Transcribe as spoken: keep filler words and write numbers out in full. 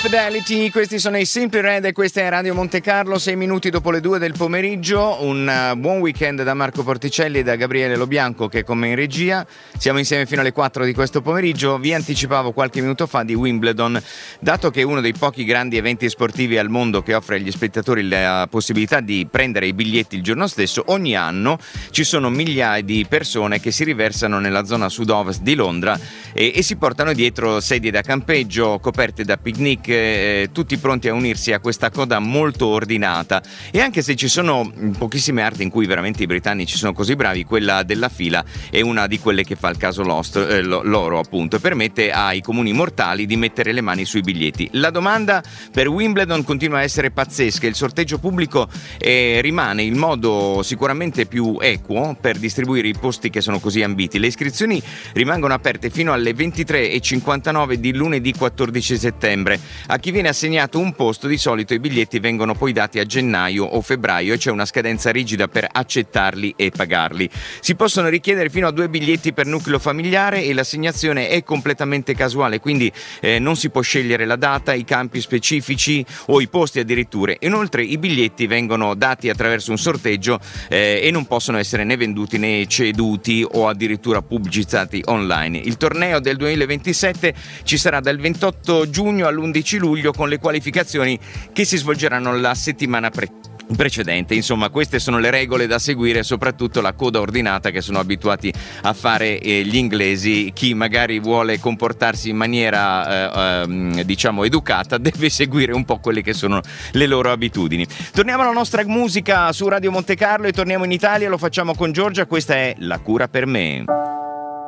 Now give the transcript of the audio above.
Fidelity, questi sono i Simply Red e questa è Radio Monte Carlo, sei minuti dopo le due del pomeriggio. Un uh, buon weekend da Marco Porticelli e da Gabriele Lobianco che è con me in regia. Siamo insieme fino alle quattro di questo pomeriggio. Vi anticipavo qualche minuto fa di Wimbledon. Dato che è uno dei pochi grandi eventi sportivi al mondo che offre agli spettatori la possibilità di prendere i biglietti il giorno stesso, ogni anno ci sono migliaia di persone che si riversano nella zona sud-ovest di Londra e, e si portano dietro sedie da campeggio, coperte da picnic, Eh, tutti pronti a unirsi a questa coda molto ordinata. E anche se ci sono pochissime arti in cui veramente i britannici sono così bravi, quella della fila è una di quelle che fa il caso lost, eh, loro appunto, e permette ai comuni mortali di mettere le mani sui biglietti. La domanda per Wimbledon continua a essere pazzesca. Il sorteggio pubblico eh, rimane il modo sicuramente più equo per distribuire i posti che sono così ambiti. Le iscrizioni rimangono aperte fino alle ventitré e cinquantanove di lunedì quattordici settembre. A chi viene assegnato un posto, di solito i biglietti vengono poi dati a gennaio o febbraio e c'è una scadenza rigida per accettarli e pagarli. Si possono richiedere fino a due biglietti per nucleo familiare e l'assegnazione è completamente casuale, quindi eh, non si può scegliere la data, i campi specifici o i posti addirittura. Inoltre i biglietti vengono dati attraverso un sorteggio eh, e non possono essere né venduti né ceduti o addirittura pubblicizzati online. Il torneo del duemilaventisette ci sarà dal ventotto giugno all'undici luglio con le qualificazioni che si svolgeranno la settimana pre- precedente. Insomma, queste sono le regole da seguire, soprattutto la coda ordinata che sono abituati a fare eh, gli inglesi. Chi magari vuole comportarsi in maniera eh, eh, diciamo educata deve seguire un po' quelle che sono le loro abitudini. Torniamo alla nostra musica su Radio Monte Carlo e torniamo in Italia, lo facciamo con Giorgia. Questa è La cura per me.